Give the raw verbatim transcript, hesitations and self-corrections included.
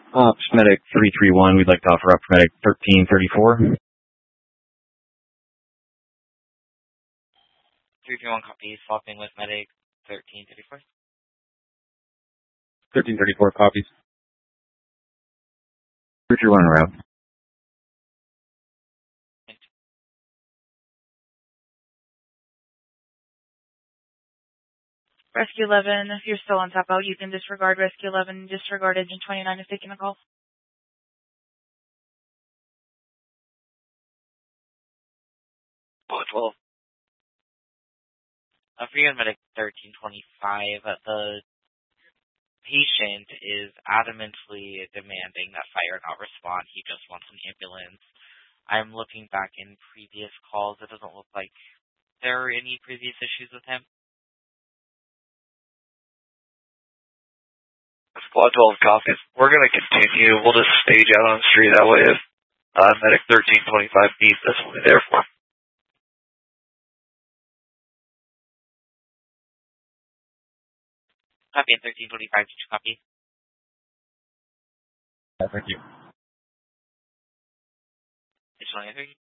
Ops Medic three three one, we'd like to offer Ops Medic thirteen thirty-four. three three one copy, swapping with Medic thirteen thirty-four. thirteen thirty-four copies. three three one route. Rescue eleven, if you're still on top out, you can disregard Rescue eleven, disregard Engine twenty-nine if taking a call. Oh, twelve. Uh, for you, Medic thirteen twenty-five, uh, the patient is adamantly demanding that fire not respond. He just wants an ambulance. I'm looking back in previous calls. It doesn't look like there are any previous issues with him. Squad twelve copies. We're going to continue. We'll just stage out on the street. That way if uh, Medic thirteen twenty-five needs, that's what we're there for. Copy in thirteen twenty-five, did you copy? Yeah, thank you. It's only